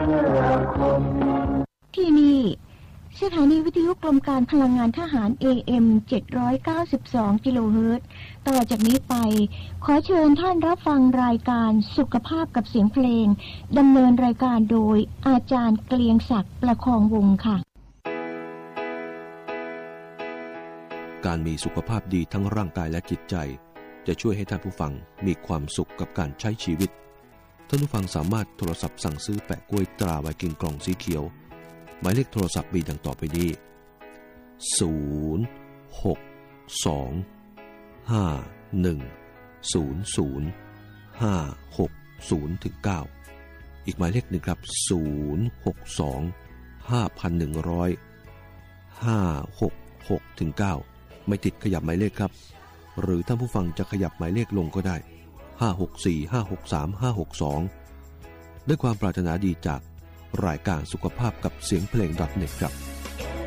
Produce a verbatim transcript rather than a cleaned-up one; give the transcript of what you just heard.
ที่นี่สถานีวิทยุกรมการพลังงานทหาร เอ เอ็ม เจ็ดร้อยเก้าสิบสอง กิโลเฮิรตซ์ต่อจากนี้ไปขอเชิญท่านรับฟังรายการสุขภาพกับเสียงเพลงดำเนินรายการโดยอาจารย์เกลียงศักดิ์ประคองวงศ์ค่ะการมีสุขภาพดีทั้งร่างกายและจิตใจจะช่วยให้ท่านผู้ฟังมีความสุขกับการใช้ชีวิตท่านผู้ฟังสามารถโทรศัพท์สั่งซื้อแปะกล้วยตราไวกิ้งกล่องสีเขียวหมายเลขโทรศัพท์มีดังต่อไปนี้ศูนย์ หก สอง ห้า หนึ่ง ศูนย์ ศูนย์ ห้า หก ศูนย์ ถึง เก้าอีกหมายเลขหนึ่งครับศูนย์ หก สอง ห้า หนึ่ง ศูนย์ ห้า หก หก ถึง เก้าไม่ติดขยับหมายเลขครับหรือท่านผู้ฟังจะขยับหมายเลขลงก็ได้ห้า หก สี่ ห้า หก สาม ห้า หก สองด้วยความปรารถนาดีจากรายการสุขภาพกับเสียงเพลง .net ครับ